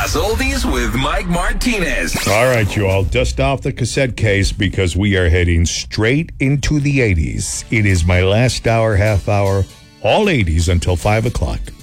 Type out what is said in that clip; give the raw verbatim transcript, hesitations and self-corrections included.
Plus Oldies with Mike Martinez. All right, you all, dust off the cassette case because we are heading straight into the eighties. It is my last hour, half hour, all eighties until five o'clock.